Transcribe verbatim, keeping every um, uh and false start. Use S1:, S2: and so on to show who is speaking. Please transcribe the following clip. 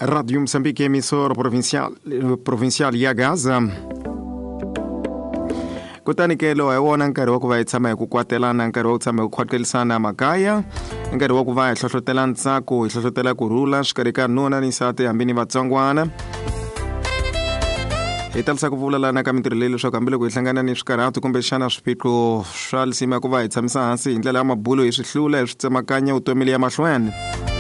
S1: Radio Moçambique, emissora provincial, provincial ya Gaza. Kutani ke lo ayona nkarhi wa ku va hi tshama hi ku kwatelana, nkarhi wa ku tshama hi ku khwatlelisana makaya, nkarhi wa ku va hi hlohlotela ntsako, hi hlohlotela kurhula xikarhi ka nuna ni nsati hambi ni vatsongwana. Hi talisa ku vulavulana ka mintirho leyi leswaku hambiloko hi hlangana ni swikarhati kumbe xana swiphiqo swa lisima ku va hi tshamisa hansi hi ndlela ya mabulo hi swi hlula hi swi tsemakanya vutomi leyi ya mahlweni.